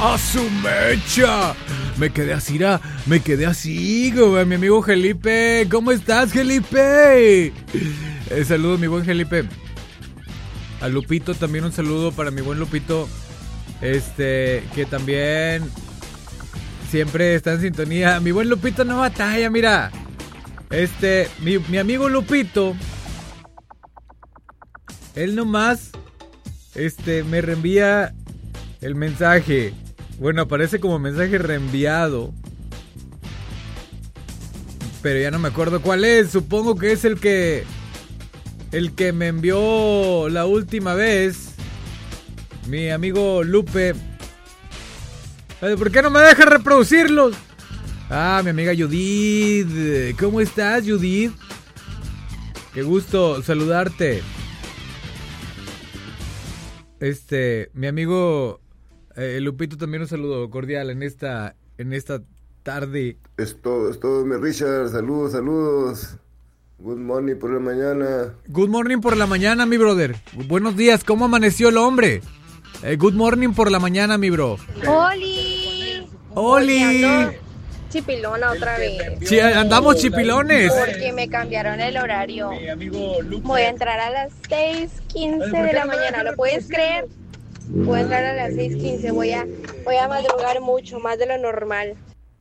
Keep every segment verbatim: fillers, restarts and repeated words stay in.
¡A su mecha! Me quedé así, ra, me quedé así, güey. Mi amigo Felipe, ¿cómo estás, Felipe? Eh, saludos, mi buen Felipe. A Lupito también un saludo para mi buen Lupito. Este, que también siempre está en sintonía. Mi buen Lupito no batalla, mira. Este, mi, mi amigo Lupito, él nomás, este, me reenvía el mensaje. Bueno, aparece como mensaje reenviado, pero ya no me acuerdo cuál es. Supongo que es el que El que me envió la última vez mi amigo Lupe. ¿Por qué no me deja reproducirlos? Ah, mi amiga Judith. ¿Cómo estás, Judith? Qué gusto saludarte. Este, mi amigo eh, Lupito, también un saludo cordial en esta, en esta tarde. Es todo, es todo, mi Richard. Saludos, saludos. Good morning por la mañana. Good morning por la mañana, mi brother. Buenos días, ¿cómo amaneció el hombre? Eh, good morning por la mañana, mi bro. ¡Oli! ¡Oli! Chipilona otra vez. Sí, andamos chipilones. Porque me cambiaron el horario. Voy a entrar a las seis quince de la mañana. ¿Lo puedes creer? Voy a entrar a las seis quince. Voy a, voy a madrugar mucho, más de lo normal.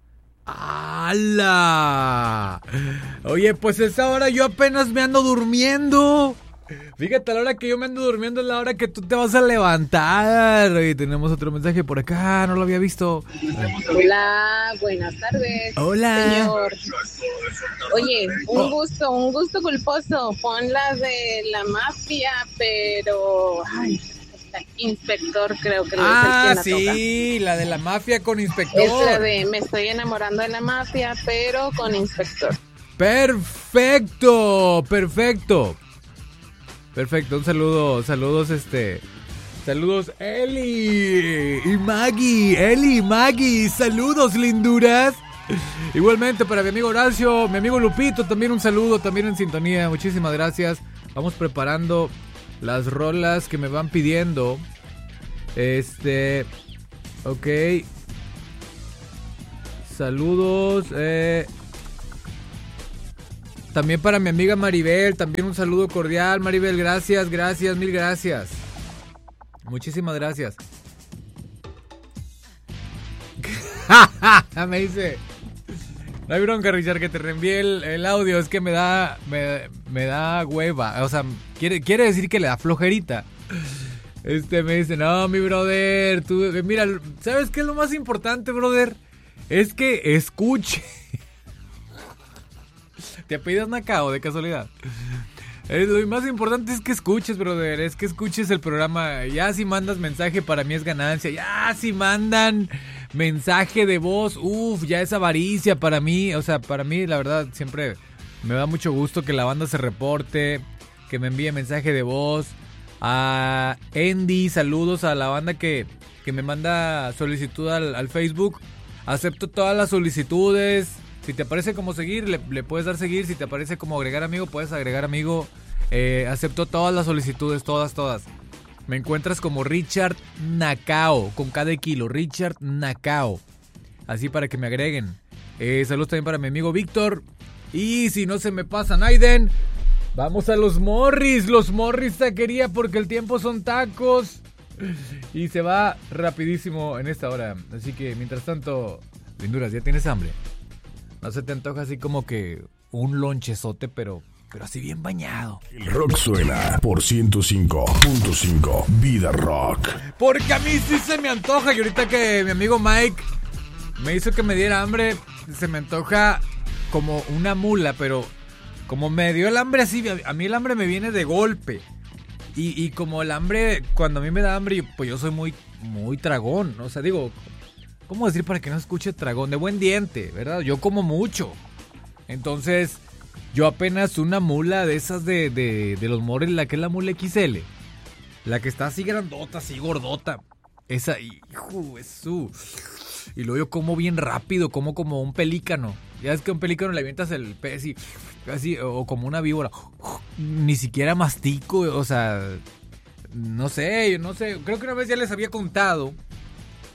¡Hala! Oye, pues a esa hora yo apenas me ando durmiendo. Fíjate, a la hora que yo me ando durmiendo es la hora que tú te vas a levantar. Y tenemos otro mensaje por acá, no lo había visto. Hola, buenas tardes. Hola. Señor. Oye, un gusto, un gusto culposo. Pon las de la mafia, pero... Ay, Inspector, creo que ah, es el quien la sí, toca. La de la mafia con Inspector. Es la de me estoy enamorando de la mafia, pero con Inspector. Perfecto, perfecto. Perfecto, un saludo, saludos este, saludos Eli y Maggie, Eli y Maggie, saludos linduras. Igualmente para mi amigo Horacio, mi amigo Lupito, también un saludo, también en sintonía, muchísimas gracias. Vamos preparando las rolas que me van pidiendo. Este, ok. Saludos, eh... también para mi amiga Maribel, también un saludo cordial. Maribel, gracias, gracias, mil gracias. Muchísimas gracias. Me dice, no hay bronca, Richard, que te reenvíe el, el audio. Es que me da, me, me da hueva. O sea, quiere, quiere decir que le da flojerita. Este me dice, no, mi brother, tú, mira, ¿sabes qué es lo más importante, brother? Es que escuche. ¿Te apellidas Nakao de casualidad? Eh, lo más importante es que escuches, brother. Es que escuches el programa. Ya si mandas mensaje, para mí es ganancia. Ya si mandan mensaje de voz, uff, ya es avaricia para mí. O sea, para mí, la verdad, siempre me da mucho gusto que la banda se reporte, que me envíe mensaje de voz. A Andy, saludos a la banda que, que me manda solicitud al, al Facebook. Acepto todas las solicitudes. Si te aparece como seguir, le, le puedes dar seguir. Si te aparece como agregar amigo, puedes agregar amigo. Eh, acepto todas las solicitudes, todas, todas. Me encuentras como Richard Nakao, con cada kilo, Richard Nakao. Así para que me agreguen. Eh, saludos también para mi amigo Víctor. Y si no se me pasa Naiden, vamos a los Morris. Los Morris taquería, porque el tiempo son tacos. Y se va rapidísimo en esta hora. Así que mientras tanto, linduras, ¿ya tienes hambre? ¿No se te antoja así como que un lonchezote, pero, pero así bien bañado? El rock suena por ciento cinco punto cinco Vida Rock. Porque a mí sí se me antoja. Y ahorita que mi amigo Mike me hizo que me diera hambre, se me antoja como una mula, pero como me dio el hambre así, a mí el hambre me viene de golpe. Y, y como el hambre, cuando a mí me da hambre, pues yo soy muy, muy tragón. O sea, digo, ¿cómo decir para que no escuche tragón? De buen diente, ¿verdad? Yo como mucho. Entonces, yo apenas una mula de esas de, de, de los Morris, la que es la mula equis ele. La que está así grandota, así gordota. Esa, hijo, eso. Y luego yo como bien rápido, como como un pelícano. Ya es que a un pelícano le avientas el pez y así, o como una víbora. Ni siquiera mastico, o sea, no sé, yo no sé. Creo que una vez ya les había contado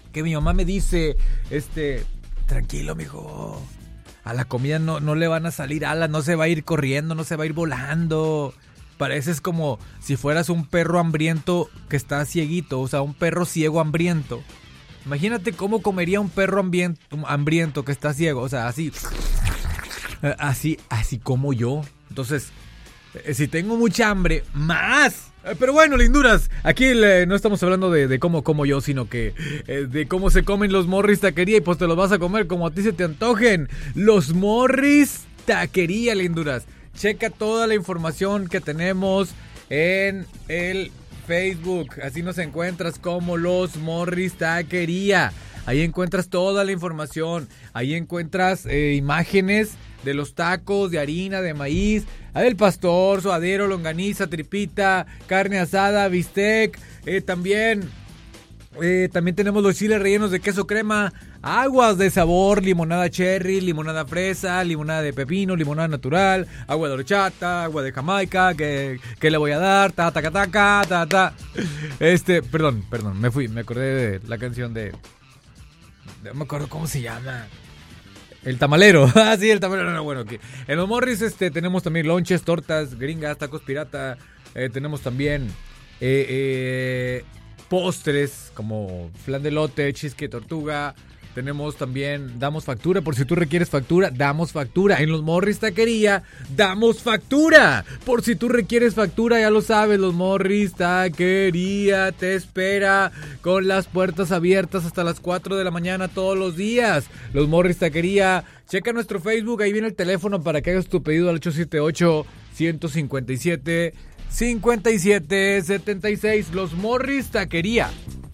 que mi mamá me dice, este, tranquilo, mijo, a la comida no, no le van a salir alas, no se va a ir corriendo, no se va a ir volando. Pareces como si fueras un perro hambriento que está cieguito, o sea, un perro ciego hambriento. Imagínate cómo comería un perro hambriento, hambriento que está ciego, o sea, así, así, así como yo. Entonces, si tengo mucha hambre, más. Pero bueno, linduras, aquí le, no estamos hablando de, de cómo como yo, sino que eh, de cómo se comen los Morris Taquería y pues te los vas a comer como a ti se te antojen. Los Morris Taquería, linduras. Checa toda la información que tenemos en el Facebook. Así nos encuentras como Los Morris Taquería. Ahí encuentras toda la información. Ahí encuentras eh, imágenes de los tacos de harina, de maíz, del pastor, suadero, longaniza, tripita, carne asada, bistec. Eh, también, eh, también tenemos los chiles rellenos de queso crema. Aguas de sabor, limonada cherry, limonada fresa, limonada de pepino, limonada natural, agua de horchata, agua de Jamaica, que, que le voy a dar, ta ta ta ta ta ta. Este, perdón, perdón, me fui, me acordé de la canción de, no me acuerdo cómo se llama. El tamalero, ah sí, el tamalero, no, bueno, okay. En los Morris este, tenemos también lonches, tortas, gringas, tacos pirata, eh, tenemos también eh, eh, postres como flan de elote, cheesecake tortuga. Tenemos también, damos factura, por si tú requieres factura, damos factura. En los Morris Taquería, damos factura. Por si tú requieres factura, ya lo sabes, los Morris Taquería te espera con las puertas abiertas hasta las cuatro de la mañana todos los días. Los Morris Taquería, checa nuestro Facebook, ahí viene el teléfono para que hagas tu pedido al ocho siete ocho, uno cinco siete, cinco siete siete seis. Los Morris Taquería.